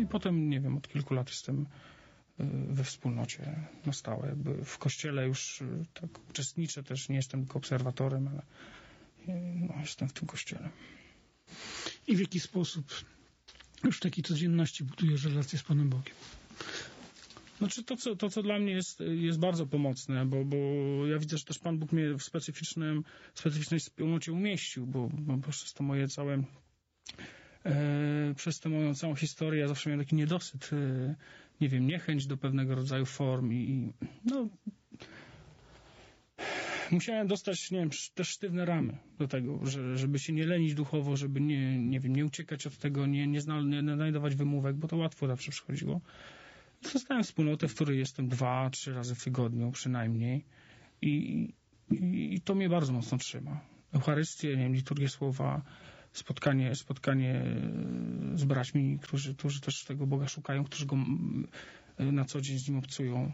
potem, nie wiem, od kilku lat jestem we wspólnocie na stałe. W kościele już tak uczestniczę też, nie jestem tylko obserwatorem, ale jestem w tym kościele. I w jaki sposób już w takiej codzienności budujesz relacje z Panem Bogiem? Znaczy to, co dla mnie jest bardzo pomocne, bo ja widzę, że też Pan Bóg mnie w specyficznej wspólnocie umieścił, bo przez to moje całe przez tę moją całą historię ja zawsze miałem taki niedosyt, nie wiem, niechęć do pewnego rodzaju form i musiałem dostać, nie wiem, też sztywne ramy do tego, żeby się nie lenić duchowo, żeby nie uciekać od tego, nie znajdować wymówek, bo to łatwo zawsze przychodziło. I dostałem wspólnotę, w której jestem 2-3 razy w tygodniu przynajmniej i to mnie bardzo mocno trzyma. Eucharystię, nie wiem, liturgię słowa, spotkanie z braćmi, którzy też tego Boga szukają, którzy go na co dzień z nim obcują.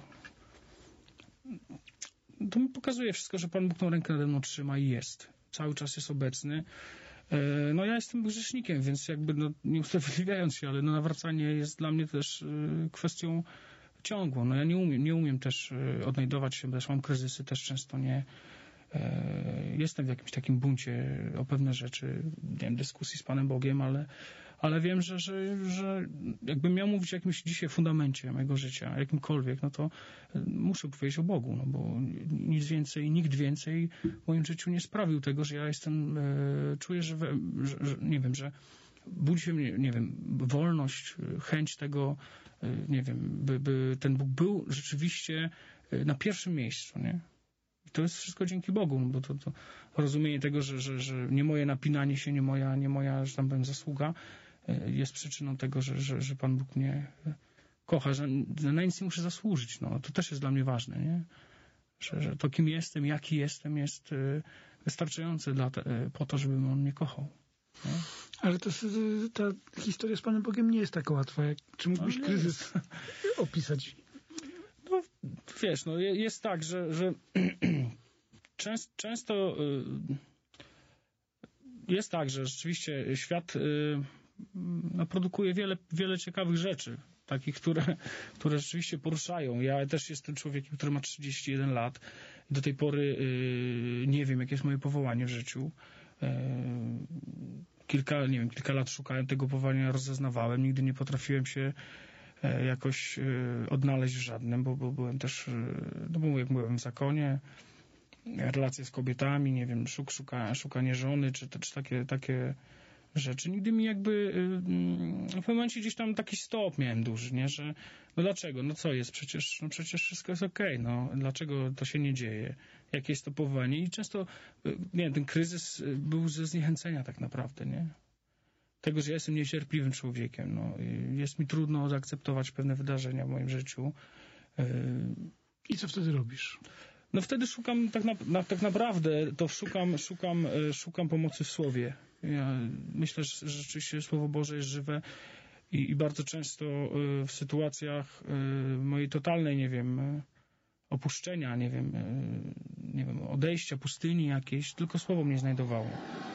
To mi pokazuje wszystko, że Pan Bóg tą rękę nade mną trzyma i jest. Cały czas jest obecny. Ja jestem grzesznikiem, więc jakby nie usprawiedliwiając się, ale nawracanie jest dla mnie też kwestią ciągłą. Ja nie umiem też odnajdować się, też mam kryzysy, też często jestem w jakimś takim buncie o pewne rzeczy, nie wiem, dyskusji z Panem Bogiem, ale wiem, że jakbym miał mówić o jakimś dzisiaj fundamencie mojego życia, jakimkolwiek, no to muszę powiedzieć o Bogu, no bo nic więcej, nikt więcej w moim życiu nie sprawił tego, że ja czuję, że nie wiem, że budzi się mnie, nie wiem, wolność, chęć tego, nie wiem, by ten Bóg był rzeczywiście na pierwszym miejscu, nie? I to jest wszystko dzięki Bogu, bo to rozumienie tego, że nie moje napinanie się, nie moja, że tam powiem, zasługa jest przyczyną tego, że Pan Bóg mnie kocha, że na nic nie muszę zasłużyć. No, to też jest dla mnie ważne, nie? Że to, kim jestem, jaki jestem, jest wystarczające po to, żebym On mnie kochał. Nie? Ale ta historia z Panem Bogiem nie jest taka łatwa. Czy mógłbyś kryzys opisać? No, wiesz, jest tak, że często jest tak, że rzeczywiście świat produkuje wiele ciekawych rzeczy, takich, które rzeczywiście poruszają. Ja też jestem człowiekiem, który ma 31 lat i do tej pory nie wiem, jakie jest moje powołanie w życiu. Kilka lat szukałem tego powołania, rozeznawałem, nigdy nie potrafiłem się jakoś odnaleźć w żadnym, bo byłem też, byłem w zakonie, relacje z kobietami, nie wiem, szukanie żony, czy takie rzeczy. Nigdy mi jakby w pewnym momencie gdzieś tam taki stop miałem duży, nie, że dlaczego, co jest, przecież wszystko jest okej, dlaczego to się nie dzieje, jakie jest to powołanie i często, nie wiem, ten kryzys był ze zniechęcenia tak naprawdę, nie, tego, że ja jestem niecierpliwym człowiekiem, jest mi trudno zaakceptować pewne wydarzenia w moim życiu. I co wtedy robisz? Wtedy szukam, tak naprawdę, to szukam pomocy w Słowie. Ja myślę, że rzeczywiście Słowo Boże jest żywe i bardzo często w sytuacjach mojej totalnej, nie wiem, opuszczenia, nie wiem, odejścia, pustyni jakiejś, tylko Słowo mnie znajdowało.